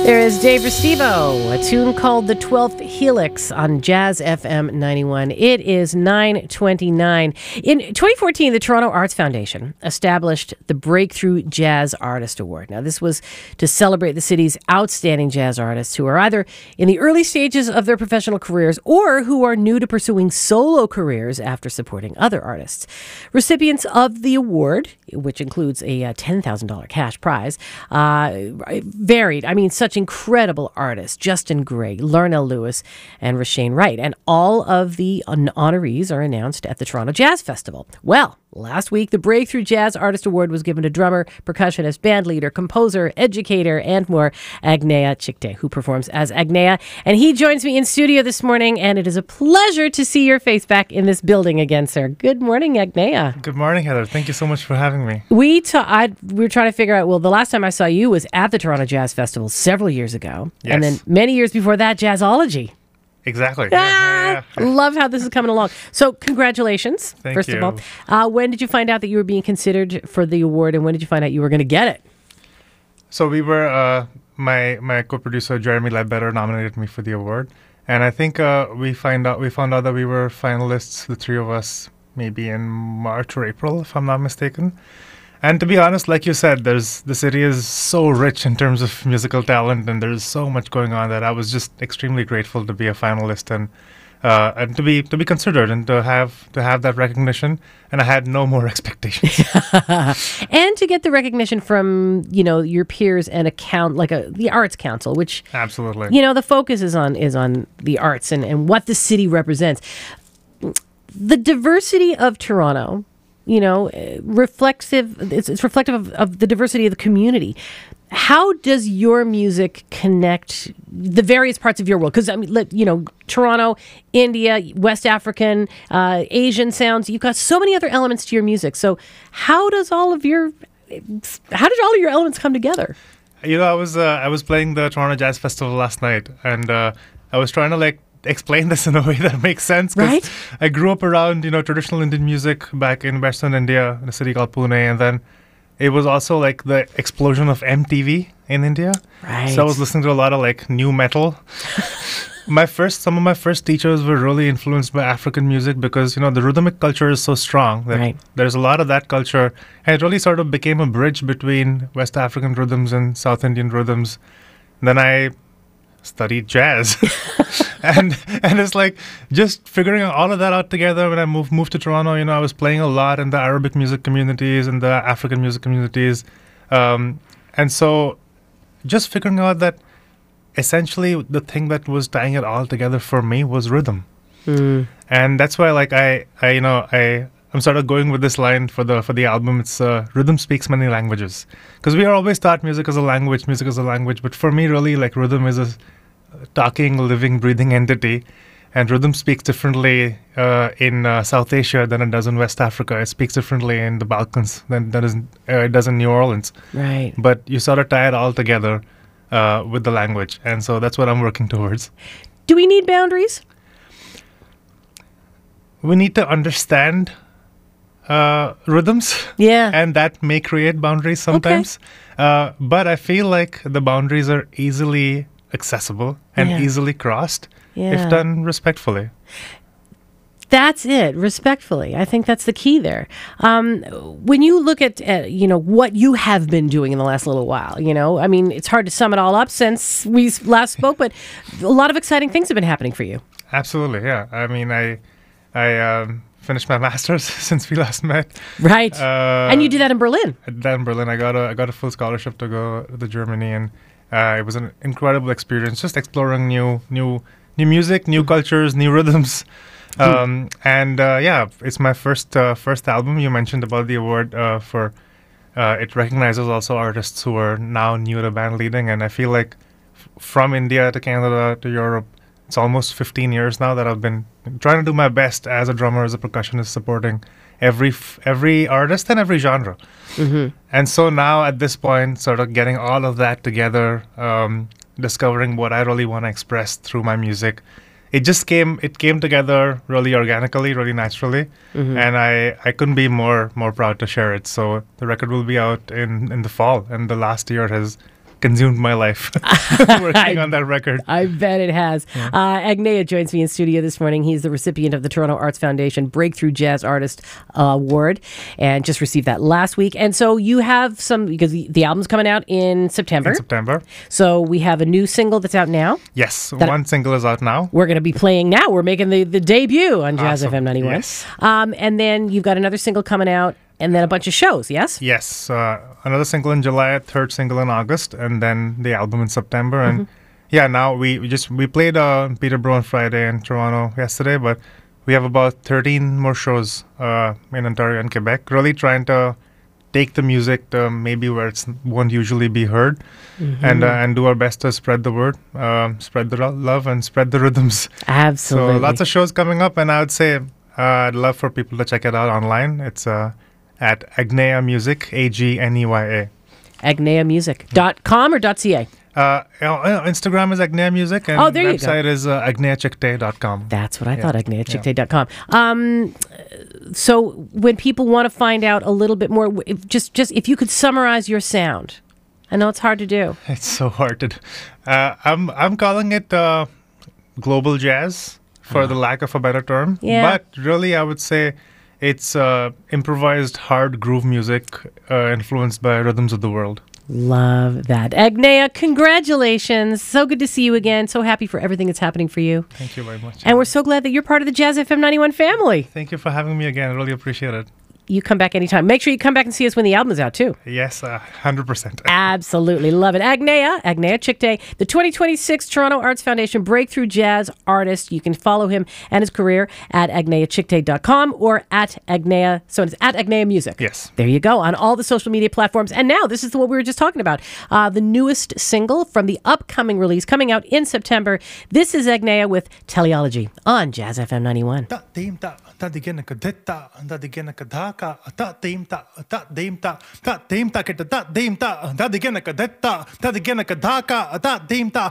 There is Dave Restivo, a tune called The 12th Helix on Jazz FM 91. It is 9:29. In 2014, the Toronto Arts Foundation established the Breakthrough Jazz Artist Award. Now, this was to celebrate the city's outstanding jazz artists who are either in the early stages of their professional careers or who are new to pursuing solo careers after supporting other artists. Recipients of the award, which includes a $10,000 cash prize, varied. I mean, such incredible artists: Justin Gray, Larnell Lewis, and Rashane Wright. And all of the honorees are announced at the Toronto Jazz Festival. Well, last week, the Breakthrough Jazz Artist Award was given to drummer, percussionist, bandleader, composer, educator, and more, Agnea Chikte, who performs as Agnea. And he joins me in studio this morning, and it is a pleasure to see your face back in this building again, sir. Good morning, Agnea. Good morning, Heather. Thank you so much for having me. We were trying to figure out, well, the last time I saw you was at the Toronto Jazz Festival several years ago. Yes. And then many years before that, Jazzology. Exactly. Love how this is coming along. So congratulations, first of all. When did you find out that you were being considered for the award, and when did you find out you were going to get it? So we were, my co-producer Jeremy Ledbetter nominated me for the award. And I think we found out that we were finalists, the three of us, maybe in March or April, if I'm not mistaken. And to be honest, like you said, the city is so rich in terms of musical talent, and there's so much going on that I was just extremely grateful to be a finalist and to be considered and to have that recognition. And I had no more expectations. And to get the recognition from your peers and the Arts Council, which absolutely, the focus is on the arts and what the city represents. The diversity of Toronto, it's reflective of the diversity of the community. How does your music connect the various parts of your world? Because, Toronto, India, West African, Asian sounds, you've got so many other elements to your music. So how did all of your elements come together? I was playing the Toronto Jazz Festival last night, and I was trying to explain this in a way that makes sense. Right. I grew up around, traditional Indian music back in Western India, in a city called Pune, and then it was also the explosion of MTV in India. Right. So I was listening to a lot of new metal. Some of my first teachers were really influenced by African music because, the rhythmic culture is so strong that there's a lot of that culture. And it really sort of became a bridge between West African rhythms and South Indian rhythms. Then I studied jazz. and it's just figuring all of that out together. When I moved to Toronto, I was playing a lot in the Arabic music communities and the African music communities. And so just figuring out that essentially the thing that was tying it all together for me was rhythm. And that's why I'm sort of going with this line for the album. It's rhythm speaks many languages, because we are always taught music is a language, but for me really rhythm is a talking, living, breathing entity, and rhythm speaks differently in South Asia than it does in West Africa. It speaks differently in the Balkans than it does in New Orleans. Right. But you sort of tie it all together with the language, and so that's what I'm working towards. Do we need boundaries? We need to understand rhythms, and that may create boundaries sometimes. Okay. But I feel like the boundaries are easily accessible and easily crossed if done respectfully. That's it, respectfully. I think that's the key there. When you look at what you have been doing in the last little while, it's hard to sum it all up since we last spoke, but a lot of exciting things have been happening for you. Absolutely, yeah. I mean, I finished my master's since we last met. Right, and you did that in Berlin. I did that in Berlin. I got a full scholarship to go to Germany, and it was an incredible experience, just exploring new music, new cultures, new rhythms. It's my first album. You mentioned about the award for it recognizes also artists who are now new to band leading, and I feel like from India to Canada to Europe, it's almost 15 years now that I've been trying to do my best as a drummer, as a percussionist, supporting every artist and every genre. Mm-hmm. And so now at this point, sort of getting all of that together, discovering what I really want to express through my music, it came together really organically, really naturally. Mm-hmm. And I couldn't be more proud to share it. So the record will be out in the fall, and the last year has consumed my life working on that record. I bet it has. Agnea joins me in studio this morning. He's the recipient of the Toronto Arts Foundation Breakthrough Jazz Artist Award and just received that last week. And so you have some, because the album's coming out in September. So we have a new single that's out now. Yes, one single is out now. We're going to be playing now. We're making the debut on Jazz FM 91. Yes. And then you've got another single coming out. And then a bunch of shows, yes? Yes. Another single in July, third single in August, and then the album in September. And now we played Peterborough on Friday and Toronto yesterday, but we have about 13 more shows in Ontario and Quebec, really trying to take the music to maybe where it won't usually be heard and do our best to spread the word, spread the love, and spread the rhythms. Absolutely. So lots of shows coming up, and I would say I'd love for people to check it out online. It's at Agnea Music, Agneya. AgneaMusic.com or .ca? Instagram is Agnea Music, and there website is agneachikte.com. That's what I thought, agneachikte.com. So when people want to find out a little bit more, just if you could summarize your sound. I know it's hard to do. It's so hard to do. I'm calling it global jazz, for the lack of a better term. Yeah. But really, I would say it's improvised hard groove music influenced by rhythms of the world. Love that. Agnea, congratulations. So good to see you again. So happy for everything that's happening for you. Thank you very much. And we're so glad that you're part of the Jazz FM 91 family. Thank you for having me again. I really appreciate it. You come back anytime. Make sure you come back and see us when the album is out, too. Yes, 100%. Absolutely. Love it. Agnea Chikte, the 2026 Toronto Arts Foundation Breakthrough Jazz Artist. You can follow him and his career at agneachikte.com or at Agnea. So it's at Agnea Music. Yes. There you go, on all the social media platforms. And now, this is what we were just talking about. The newest single from the upcoming release coming out in September. This is Agnea with Teleology on Jazz FM 91.